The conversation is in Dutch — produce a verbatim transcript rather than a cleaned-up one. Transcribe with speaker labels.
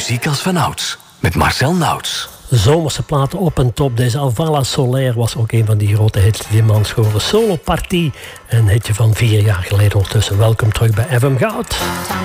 Speaker 1: Muziek als vanouds. Met Marcel Nauts.
Speaker 2: Zomerse platen op en top. Deze Alvala Solaire was ook een van die grote hits die man scoorde. Solo Partie. Een hitje van vier jaar geleden ondertussen. Welkom terug bij F M Goud.